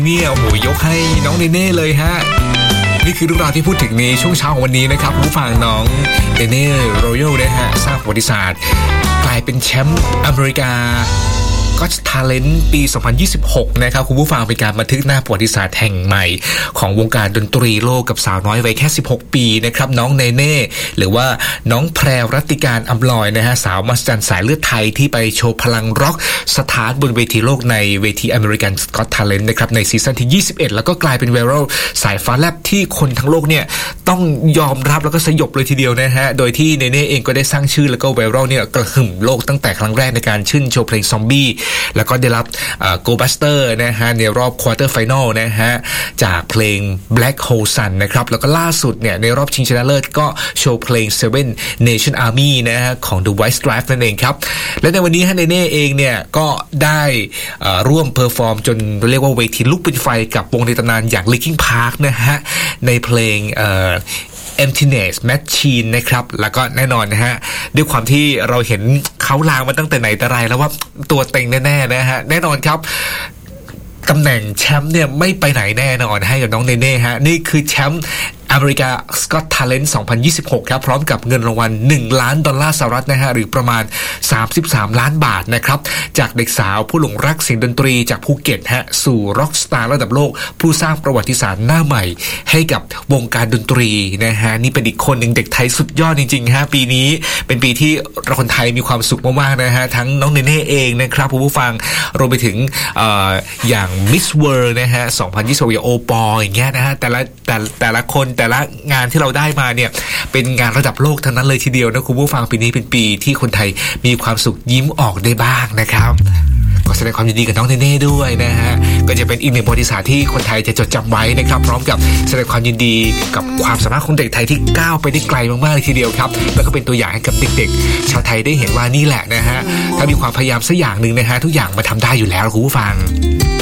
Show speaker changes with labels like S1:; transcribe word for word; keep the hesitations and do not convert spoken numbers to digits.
S1: เนี่ยโอ้โหยกให้น้องเนเน่เลยฮะนี่คือเรื่องราวที่พูดถึงในช่วงเช้าของวันนี้นะครับผู้ฟังน้องเนเน่โรยัลนะฮะสร้างประวัติศาสตร์กลายเป็นแชมป์อเมริกาก็ทาเลนต์ปีสองพันยี่สิบหกนะครับคุณผู้ฟังเป็นการบันทึกหน้าประวัติศาสตร์แห่งใหม่ของวงการดนตรีโลกกับสาวน้อยวัยแค่สิบหกปีนะครับน้องเนเน่หรือว่าน้องแพรรัตติการอำลอยนะฮะสาวมหัศจรรย์สายเลือดไทยที่ไปโชว์พลังร็อกสถานบนเวทีโลกในเวที American Got Talent นะครับในซีซั่นที่ยี่สิบเอ็ดแล้วก็กลายเป็นไวรัลสายฟ้าแลบที่คนทั้งโลกเนี่ยต้องยอมรับแล้วก็สยบเลยทีเดียวนะฮะโดยที่เนเน่เองก็ได้สร้างชื่อแล้วก็ไวรัลเนี่ยกระหึ่มโลกตั้งแต่ครั้งแรกในการขึ้นโชว์เพลงซอมบี้แล้วก็ได้รับโกบัสเตอร์นะฮะในรอบควอเตอร์ไฟนอลนะฮะจากเพลง Black Hole Sun นะครับแล้วก็ล่าสุดเนี่ยในรอบชิงชนะเลิศก็โชว์เพลง Seven Nation Army นะฮะของ The White Stripes นั่นเองครับและในวันนี้ฮะเนเน่เองเนี่ยก็ได้ร่วมเพอร์ฟอร์มจนเรียกว่าเวทีลุกเป็นไฟกับวงในตำนานอย่าง Linkin Park นะฮะในเพลงเอ่อEmptiness Machine นะครับแล้วก็แน่นอนนะฮะด้วยความที่เราเห็นเขาลางมาตั้งแต่ไหนแต่ไรแล้วว่าตัวเต็งแน่ๆนะฮะแน่นอนครับตำแหน่งแชมป์เนี่ยไม่ไปไหนแน่นอนให้กับน้องเนเน่ฮะนี่คือแชมป์อเมริกา Got Talent สองพันยี่สิบหกครับพร้อมกับเงินรางวัลหนึ่งล้านดอลลาร์สหรัฐนะฮะหรือประมาณสามสิบสามล้านบาทนะครับจากเด็กสาวผู้หลงรักเสียงดนตรีจากภูเก็ตฮะสู่ร็อกสตาร์ระดับโลกผู้สร้างประวัติศาสตร์หน้าใหม่ให้กับวงการดนตรีนะฮะนี่เป็นอีกคนหนึ่งเด็กไทยสุดยอดจริงๆฮะปีนี้เป็นปีที่เราคนไทยมีความสุขมากๆนะฮะทั้งน้องเนเน่เองนะครับผู้ฟังรวมไปถึงเอ่ออย่าง Miss World นะฮะสองพันยี่สิบอย่างโอปออย่างเงี้ยนะฮะแต่ละแต่แต่ละคนแต่ละงานที่เราได้มาเนี่ยเป็นงานระดับโลกทั้งนั้นเลยทีเดียวนะคุณผู้ฟังปีนี้เป็นปีที่คนไทยมีความสุขยิ้มออกได้บ้างนะครับก็แสดงความยินดีกับน้องเนเน่ด้วยนะฮะก็จะเป็นอีกหนึ่งประวัติศาสตร์ที่คนไทยจะจดจำไว้นะครับพร้อมกับแสดงความยินดีกับความสามารถของเด็กไทยที่ก้าวไปได้ไกลมากๆเลยทีเดียวครับแล้วก็เป็นตัวอย่างให้กับเด็กๆชาวไทยได้เห็นว่านี่แหละนะฮะถ้ามีความพยายามสักอย่างนึงนะฮะทุกอย่างมาทำได้อยู่แล้วคุณผู้ฟัง